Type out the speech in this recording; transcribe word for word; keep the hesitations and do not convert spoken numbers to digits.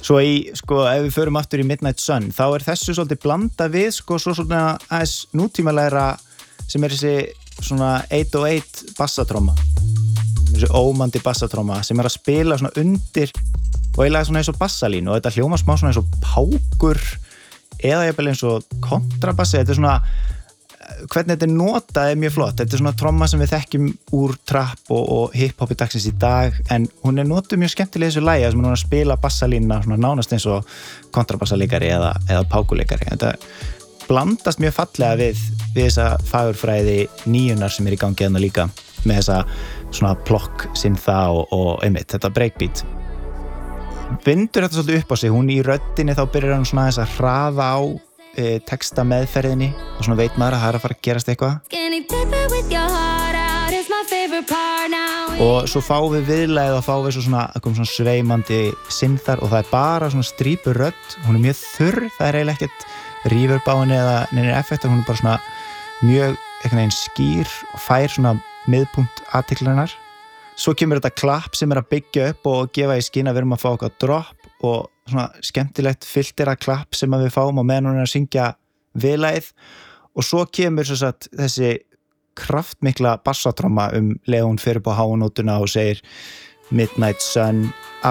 Svo í, sko, ef við förum aftur í Midnight Sun, þá er þessu svolítið blanda við, sko, svo svona aðeins nútímalegra sem er þessi svona eitt og eitt bassatromma. Þessi ómandi bassatromma sem er að spila svona undir og eiginlega svona eins og bassalínu og þetta hljómar smá svona eins og pákur eða jafnvel eins og kontrabassi. Þetta er svona, hvernig þetta er notað er mjög flott. Þetta er svona tromma sem við þekkjum úr trapp og, og hip-hopi dagsins í dag en hún er notuð mjög skemmtilega í þessu lagi sem er núna að spila bassalínuna svona nánast eins og kontrabassalegari eða, eða pákuleikari. Þetta blandast mjög fallega við, við þessa fagurfræði nýjunar sem er í gangi þarna líka með þessa svona plokk syntha og, og einmitt, þetta breakbeat. Vindur þetta svolítið upp á sig, hún í röddinni þá byrjar hann svona þess að hraða á e, texta meðferðinni og svona veit maður að það er að fara að gerast eitthvað. Og svo fáum við viðlagið og fáum við svo svona, svona sveimandi synthar og það er bara svona strípur rödd, hún er mjög þurr, það er eiginlega ekkert reverb á henni eða neinir effektar, hún er bara svona mjög einhvern veginn skýr og fær svona miðpunkt athyglinnar. Svo kemur þetta klapp sem er að byggja upp og gefa í skyn að við erum að fá okkar drop og svona skemmtilegt filtera klapp sem að við fáum og meðan hún er að syngja viðlagið og svo kemur svo satt þessi kraftmikla bassatromma um leið hún fyrir på háanótuna og segir Midnight Sun